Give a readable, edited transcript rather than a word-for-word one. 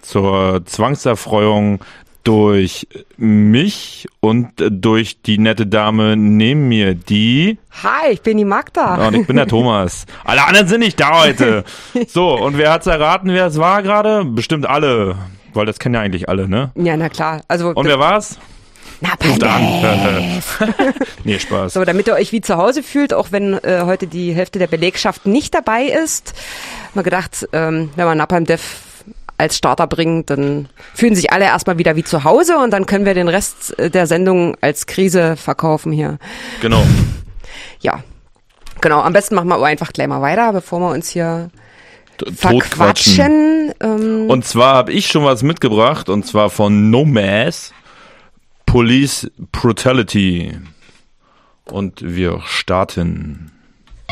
zur Zwangserfreuung durch mich und durch die nette Dame neben mir, die... Hi, ich bin die Magda. Und ich bin der Thomas. Alle anderen sind nicht da heute. So, und wer hat's erraten, wer es war gerade? Bestimmt alle, weil das kennen ja eigentlich alle, ne? Ja, na klar. Also, und wer war's? Na, Ruft an. Nee, Spaß. So, damit ihr euch wie zu Hause fühlt, auch wenn heute die Hälfte der Belegschaft nicht dabei ist. Mal gedacht, wenn man Napalm Death als Starter bringen, dann fühlen sich alle erstmal wieder wie zu Hause und dann können wir den Rest der Sendung als Krise verkaufen hier. Genau. Ja, genau. Am besten machen wir aber einfach gleich mal weiter, bevor wir uns hier verquatschen. Und zwar habe ich schon was mitgebracht, und zwar von Nomads, Police Brutality. Und wir starten.